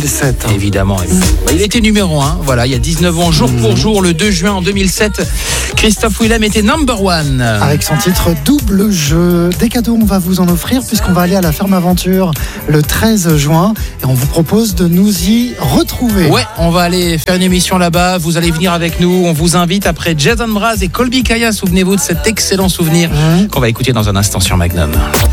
2007. Évidemment. Il était numéro 1, voilà, il y a 19 ans, jour pour jour, le 2 juin en 2007. Christophe Willem était number 1. Avec son titre Double Jeu. Des cadeaux, on va vous en offrir puisqu'on va aller à la Ferme Aventure le 13 juin et on vous propose de nous y retrouver. Ouais, on va aller faire une émission là-bas. Vous allez venir avec nous. On vous invite après Jason Mraz et Colby Kaya. Souvenez-vous de cet excellent souvenir qu'on va écouter dans un instant sur Magnum.